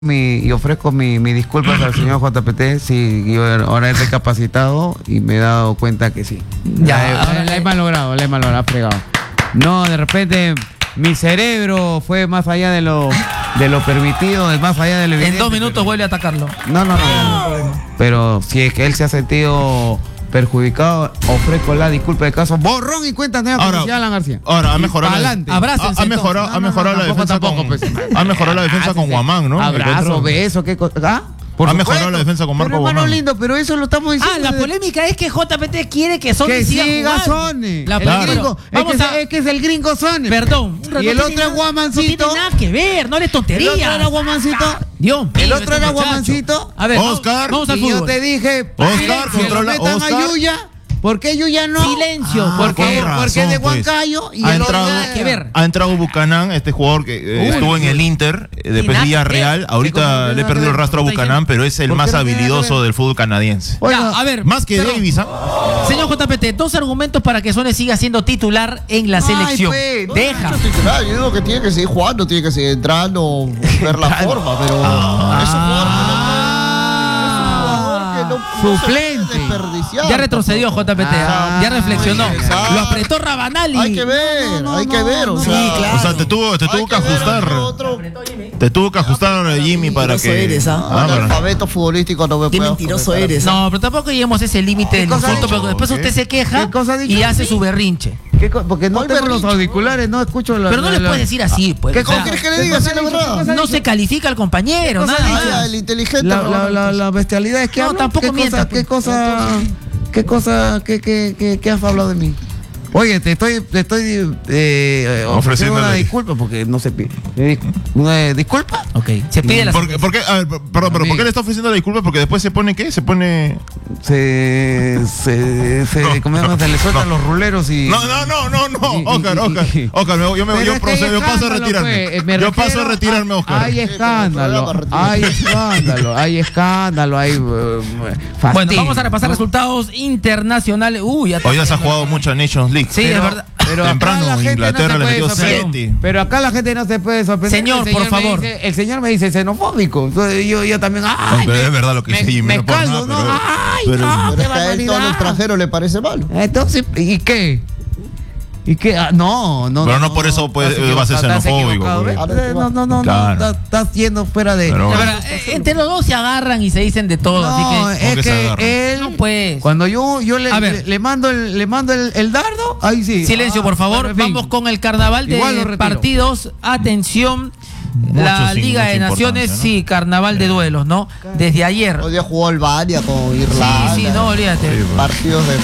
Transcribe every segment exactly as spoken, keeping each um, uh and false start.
Mi, y ofrezco mi, mi disculpas al señor J P T, sí, yo ahora he recapacitado y me he dado cuenta que sí. Ya, la, ahora, la, la he malogrado, la he malogrado, fregado. No, de repente mi cerebro fue más allá de lo, de lo permitido, más allá de lo evidente. En dos minutos pero... vuelve a atacarlo. No, no, no, no, no. Pero si es que él se ha sentido perjudicado, ofrezco la disculpa de caso. Borrón y cuenta nueva como decía Alan García. Ahora ha mejorado. La, ha, ha mejorado, no, ha mejorado no, no, la defensa tampoco, con. pues, ha mejorado la defensa con Guamán, ¿no? Abrazo, beso, qué cosa. ¿Ah? Por ha supuesto. mejorado la defensa con Marco pero, hermano Guamán. lindo, pero eso lo estamos diciendo. Ah, la de... polémica es que J P T quiere que Sony que siga siga jugando. Sony. La el claro. gringo, Vamos es, que a... es, es que es el gringo Sony. Perdón. Y el otro es Guamancito. No tiene nada que ver, no le tonterías. El otro era Guamancito. Dios mío, el otro este era muchacho. Guamancito. A ver, Oscar. Vamos al y fútbol. yo te dije, Oscar, que controla. lo metan Oscar. a Yuya. ¿Por qué Yuya no? Silencio. Ah, porque, con razón, porque es de pues. Huancayo y ha el otro entrado, nada que ver. ha entrado Bucanán, este jugador que eh, Uy, estuvo en uy. el Inter, eh, después nada que Villarreal. ver. Ahorita le he perdido el rastro a Bucanán, pero es el ¿Por más qué no tiene nada que habilidoso ver? del fútbol canadiense. Oiga, Ya, a ver. Más que pero, Davis, ¿ah? Señor J P T, dos argumentos para que Sony siga siendo titular en la Ay, selección. pues, no, Deja. Titular, yo digo que tiene que seguir jugando, tiene que seguir entrando, ver la forma, pero Ah. es un jugador que no, Ah, es un jugador que no, no se puede suplente. desperdiciar. Ya retrocedió J P T, Ah, ya reflexionó. exacto. Lo apretó Rabanali. Hay que ver, No, no, hay no, que ver, no, o no. sea, Sí, claro. O sea, te tuvo, te hay tuvo que ver ajustar. otro, Te tuvo que ajustar Jimmy para mentiroso que. eres, ¿ah? Ah, el para- alfabeto futbolístico no me Qué puede mentiroso comentar. eres. No, pero tampoco lleguemos a ese límite del cosa ha insulto, dicho? porque después ¿Qué? usted se queja ¿Qué cosa ha dicho? y hace Sí. su berrinche. ¿Qué co- porque no Muy tengo los berrinche, auriculares, no escucho la. Pero no la- le la- puedes decir así, pues. ¿Qué o sea, ¿Cómo quieres que le ¿Qué diga? cosa Si es la ha dicho? ¿Qué verdad. cosa ha no dicho? se califica al compañero, cosa nada ha más. dicho? Ah, el inteligente. La, no, la, no, la, no. la bestialidad es que No, hablo. tampoco ¿Qué mientas, cosa, pues. qué cosa, qué cosa, qué, qué, qué, qué has hablado de mí? Oye, te estoy, te estoy eh, ofreciendo Ofreciéndole. una disculpa porque no se pide. Eh, ¿Una disculpa? Ok, se pide la ¿Por, qué- por qué, a ver, perdón, pero ¿por qué le está ofreciendo la disculpa? Porque después se pone, ¿qué? Se pone. Se, se, se, No, ¿cómo se llama? no, Se le sueltan no. los ruleros y. No, no, no, no, no, Y- y- Oscar, y- Oscar, y- Oscar, me- yo, me, Pero yo, es que procedo, hay yo paso a escándalo, retirarme. pues, me Yo refiero paso a retirarme, Oscar. Hay escándalo, programa retira. hay escándalo, hay escándalo, hay uh, fastidio, Bueno, vamos a repasar ¿no? resultados internacionales. Uy, ya Hoy ya se ha jugado mucho Nations League. Sí, Pero- es verdad. Pero acá Temprano, la gente Inglaterra no se le puede metió sorprender. siete. Pero acá la gente no se puede sorprender. Señor, El por me favor. dice- el señor me dice xenofóbico. Entonces yo, yo también. ¡Ay! Pero me- es verdad lo que me, sí, me no por caldo, nada, ¿no? pero- ¡Ay, pero- no! Pero ¡Qué es que a él todo lo barbaridad! extranjero le parece malo. Entonces, ¿y qué? ¿Y qué? Ah, no, no. Pero no por eso puede- estás va a ser equivocado, estás xenofóbico, equivocado, güey. ¿ves? No, no, no, Claro. no, estás, estás yendo fuera de. Pero De bueno. verdad, eh, entre los dos se agarran y se dicen de todo, No, así que. es que se que agarran? él. No, pues. Cuando yo, yo le, A ver. le, le mando, el, le mando el, el dardo, ahí sí. Silencio, Ah, por favor. bueno, en fin. Vamos con el carnaval Igual lo de retiro. partidos. Atención. Mucho La sin Liga mucha de Naciones, importancia, ¿no? sí, carnaval de duelos, ¿no? Desde ayer. Hoy día jugó Albania con Sí, Irlanda. sí, no, olvídate. Sí, pues. Partidos de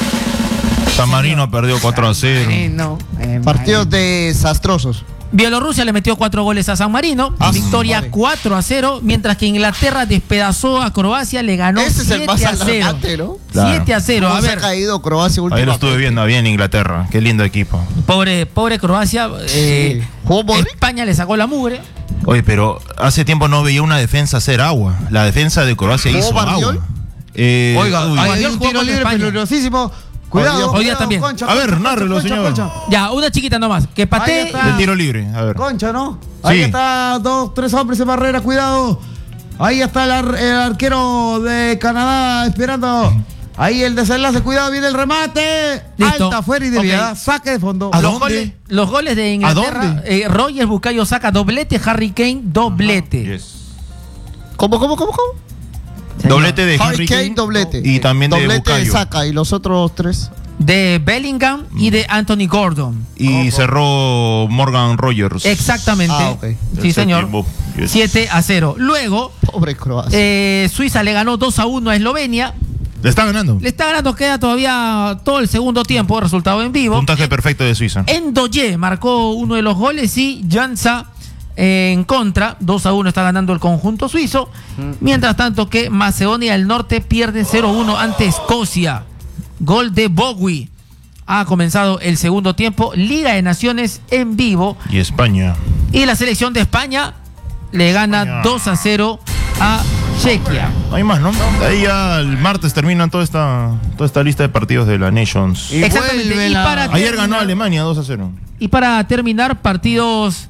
San Marino perdió cuatro a cero. Sí, no, eh, partidos desastrosos. Bielorrusia le metió cuatro goles a San Marino, Ah, victoria vale. cuatro a cero, mientras que Inglaterra despedazó a Croacia, le ganó Ese es el más siete a cero. alarmante, ¿no? Claro. siete a cero, a ¿Cómo se ver, ha caído Croacia Ahí últimamente? lo estuve viendo bien Inglaterra. Qué lindo equipo. pobre, pobre Croacia, eh, Sí. ¿Jugó Modric? España le sacó la mugre. Oye, pero hace tiempo no veía una defensa hacer agua. La defensa de Croacia ¿Jugó hizo Bardiol? agua. Eh, Oiga, uy, hay Guardiola un jugó tiro contra libre España. peligrosísimo. Cuidado, Hoy día- hoy día cuidado, también. Concha, A ver, concha, nárrelo, concha, señor. concha. Ya, una chiquita nomás, que Ahí patee. está. de tiro libre. A ver. Concha, ¿no? Ahí Sí. está, dos, tres hombres en barrera, cuidado. Ahí está el, ar- el arquero de Canadá esperando. Ahí el desenlace, cuidado, viene el remate. Listo. Alta, fuera y Ok. desviada. Saque de fondo. ¿A Los dónde? goles, los goles de Inglaterra, dónde? eh, Rogers Bucayo saca doblete, Harry Kane doblete. Yes. ¿Cómo, cómo, cómo, cómo? Doblete de Harry Harry Kane, Kane doblete. y también de doblete de Bukayo. Saka y los otros tres. De Bellingham y de Anthony Gordon. Y cerró Morgan Rogers. Exactamente. Ah, ok. Sí, El señor. séptimo. Yes. siete a cero. Luego, Pobre Croacia. eh, Suiza le ganó dos a uno a Eslovenia. Le está ganando. Le está ganando, queda todavía todo el segundo tiempo, resultado en vivo. Puntaje perfecto de Suiza. Endoye marcó uno de los goles y Jansa eh, en contra. dos a uno está ganando el conjunto suizo. Mientras tanto que Macedonia del Norte pierde cero a uno ante Escocia. Gol de Bowie. Ha comenzado el segundo tiempo. Liga de Naciones en vivo. Y España. Y la selección de España le gana España. dos a cero a Chequia. No hay más, ¿no? Ahí ya el martes terminan toda esta, toda esta lista de partidos de la Nations. Y Exactamente. vuelve Y la- para Ayer ganó terminar- Alemania dos a cero. Y para terminar, partidos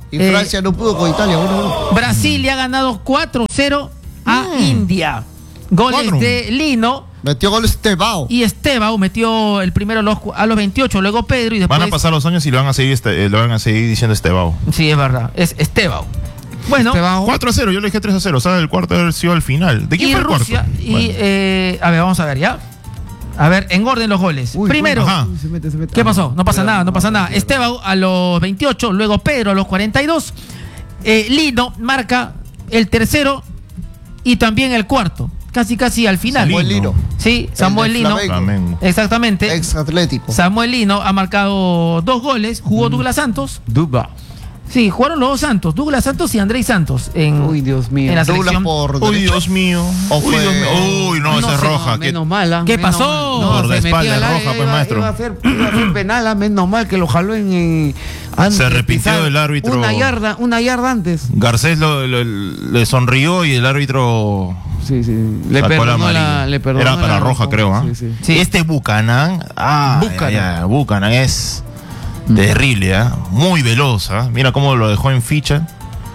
Y Eh, Francia no pudo con Italia. uno a uno. Brasil le ha ganado cuatro cero a India. Goles Cuatro. de Lino Metió goles Tebao. y Estebao metió el primero a los, a los veintiocho, luego Pedro y después... Van a pasar los años y le van a seguir, este, eh, le van a seguir diciendo Estebao. Sí, es verdad, es Estebao. Bueno, Estebao. cuatro a cero, yo le dije tres a cero. O sea, el cuarto haber sido al final. ¿De quién y fue el Rusia, cuarto? y Bueno. eh, a ver, vamos a ver ya. A ver, en orden los goles. Uy, Primero, Ajá. uy, se mete, se mete. ¿qué pasó? No pasa Cuidado, nada, no pasa nada. cuidado. Estebao a los veintiocho, luego Pedro a los cuarenta y dos. Eh, Lino marca el tercero y también el cuarto. Casi, casi al final. Samuel Lino. Sí, Samuel El de Lino. Flamengo. Flamengo. Exactamente. Ex Atlético. Samuel Lino ha marcado dos goles. Jugó Douglas Santos. Duba. Sí, jugaron los dos Santos. Douglas Santos y Andrés Santos. En, Uy, Dios mío. En la Douglas selección. por Uy, derecha. Dios mío. O Uy, fue- Dios mío. Uy, no, No esa es sé, roja. No, ¿Qué- menos mal. ¿ah? ¿Qué Menos pasó? mal. Por de se espalda, metía al roja, área, pues, iba- maestro. Iba a ser, iba a ser penal, ah, menos mal que lo jaló en. en- antes Se de arrepintió pisar. el árbitro. Una yarda, una yarda antes. Garcés lo- lo- le sonrió y el árbitro Sí, sí. Le sacó la perdonó la, amarilla. le perdonó Era para la- roja, creo, ¿ah? Sí, sí. Sí. Este Buchanan, ah, Buchanan. ya, ya, Buchanan es terrible, ¿ah? Muy veloz, ¿ah? Mira cómo lo dejó en ficha.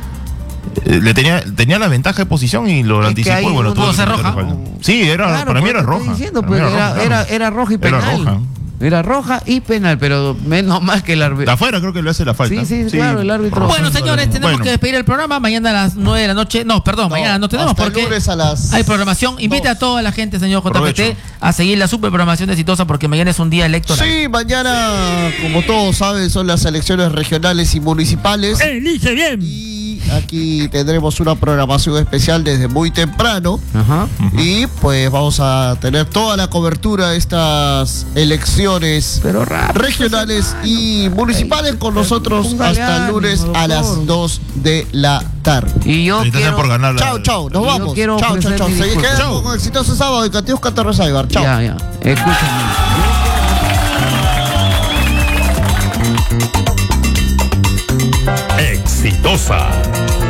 Eh, Le tenía, tenía la ventaja de posición y lo Es que anticipó ahí y bueno, uno- tuvo ¿Pudo ser que meter roja? falta. Sí, era, Claro, para mí pues, era te estoy roja. diciendo, Para mí pues, era, roja, era, claro. era roja y Era penal. roja. Era roja y penal, pero menos mal que el De árbitro. afuera creo que le hace la falta. Sí, sí, claro, el árbitro- roja. Bueno, señores, tenemos Bueno. que despedir el programa. Mañana a las nueve de la noche. No, perdón, No, mañana no tenemos hasta el porque lunes a las hay programación. Invite dos. a toda la gente, señor J P T, Provecho. a seguir la super programación exitosa porque mañana es un día electoral. Sí, mañana, como todos saben, son las elecciones regionales y municipales. Elige bien. Y aquí tendremos una programación especial desde muy temprano. Ajá. Y pues vamos a tener toda la cobertura de estas elecciones Pero rápido, regionales y municipales con nosotros póngale hasta el ánimo, lunes a doctor. las dos de la tarde. Y yo Felicitaciones quiero... por ganar la- Chao, chao, nos Yo vamos. quiero Chao, chao, ofrecer chao. mi Se disculpa. quedan Chao. con exitoso sábado y Catius Catarro Saibar. Chao. Ya, ya. Escúchame. Exitosa.